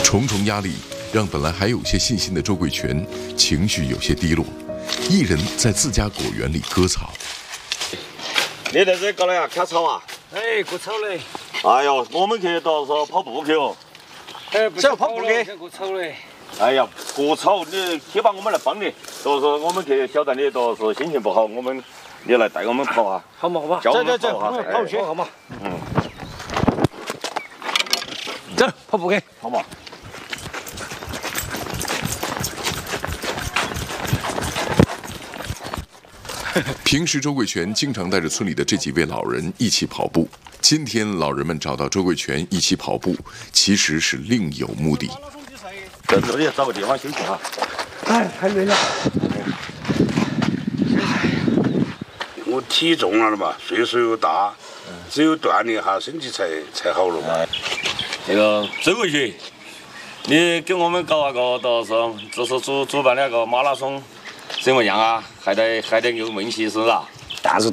重重压力让本来还有些信心的周贵全情绪有些低落，一人在自家果园里割草。 你在这搞了呀？砍草啊？ 哎，割草嘞。 哎呦，我们去到时候跑步去哦。 哎， 这跑步去。 割草嘞。 哎呀，割草你去吧，我们来帮你。到时候我们去晓得你到时候心情不好，你来带我们跑啊。 好嘛好嘛。 教我们跑跑下。 跑去好嘛。 嗯。 走，跑步去。 好嘛。 平时周贵全经常带着村里的这几位老人一起跑步。今天老人们找到周贵全一起跑步，其实是另有目的。 在这里找个地方休息哈。 哎，太累了。 我体重了嘛，岁数又大，只有锻炼下身体才好了嘛。 那个周贵全，你给我们搞那个到时候就是主办那个马拉松。怎么样啊？还得有问题是不是啊？ 但是